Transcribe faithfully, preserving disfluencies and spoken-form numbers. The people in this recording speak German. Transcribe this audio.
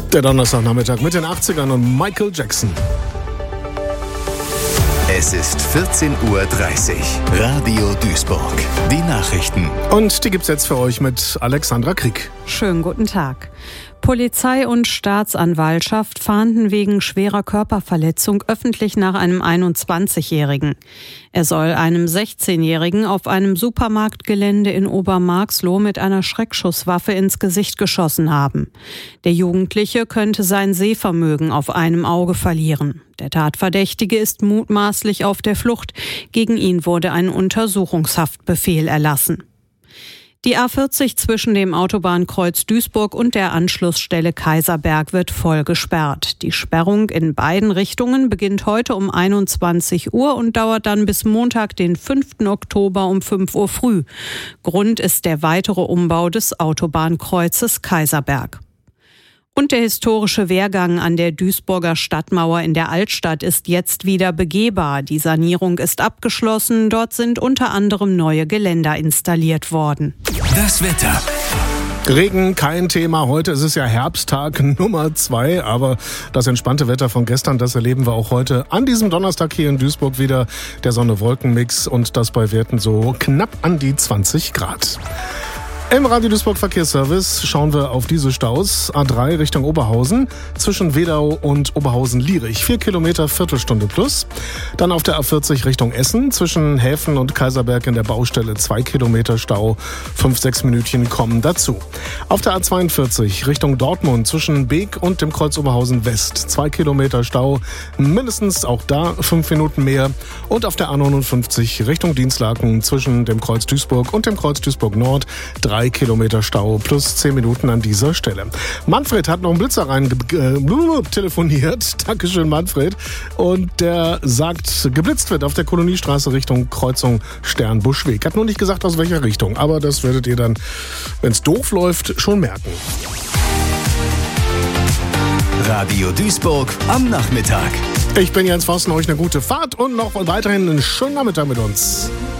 Der Donnerstagnachmittag mit den achtzigern und Michael Jackson. Es ist vierzehn Uhr dreißig. Radio Duisburg. Die Nachrichten. Und die gibt's jetzt für euch mit Alexandra Krieg. Schönen guten Tag. Polizei und Staatsanwaltschaft fahnden wegen schwerer Körperverletzung öffentlich nach einem einundzwanzigjährigen. Er soll einem sechzehnjährigen auf einem Supermarktgelände in Obermarxloh mit einer Schreckschusswaffe ins Gesicht geschossen haben. Der Jugendliche könnte sein Sehvermögen auf einem Auge verlieren. Der Tatverdächtige ist mutmaßlich auf der Flucht. Gegen ihn wurde ein Untersuchungshaftbefehl erlassen. Die A vierzig zwischen dem Autobahnkreuz Duisburg und der Anschlussstelle Kaiserberg wird voll gesperrt. Die Sperrung in beiden Richtungen beginnt heute um einundzwanzig Uhr und dauert dann bis Montag, den fünften Oktober um fünf Uhr früh. Grund ist der weitere Umbau des Autobahnkreuzes Kaiserberg. Und der historische Wehrgang an der Duisburger Stadtmauer in der Altstadt ist jetzt wieder begehbar. Die Sanierung ist abgeschlossen. Dort sind unter anderem neue Geländer installiert worden. Das Wetter. Regen, kein Thema heute. Es ist ja Herbsttag Nummer zwei, aber das entspannte Wetter von gestern, das erleben wir auch heute an diesem Donnerstag hier in Duisburg wieder. Der Sonne-Wolken-Mix und das bei Werten so knapp an die zwanzig Grad. Im Radio Duisburg Verkehrsservice schauen wir auf diese Staus. A drei Richtung Oberhausen zwischen Wedau und Oberhausen-Lierich. Vier Kilometer, Viertelstunde plus. Dann auf der A vierzig Richtung Essen zwischen Häfen und Kaiserberg in der Baustelle. Zwei Kilometer Stau. Fünf, sechs Minütchen kommen dazu. Auf der A zweiundvierzig Richtung Dortmund zwischen Beek und dem Kreuz Oberhausen West. Zwei Kilometer Stau. Mindestens auch da fünf Minuten mehr. Und auf der A neunundfünfzig Richtung Dienstlaken zwischen dem Kreuz Duisburg und dem Kreuz Duisburg Nord. Drei Kilometer Stau plus zehn Minuten an dieser Stelle. Manfred hat noch einen Blitzer rein äh, telefoniert. Dankeschön, Manfred. Und der sagt, geblitzt wird auf der Koloniestraße Richtung Kreuzung Sternbuschweg. Hat nur nicht gesagt, aus welcher Richtung. Aber das werdet ihr dann, wenn es doof läuft, schon merken. Radio Duisburg am Nachmittag. Ich bin Jens Vossen, euch eine gute Fahrt und noch weiterhin einen schönen Nachmittag mit uns.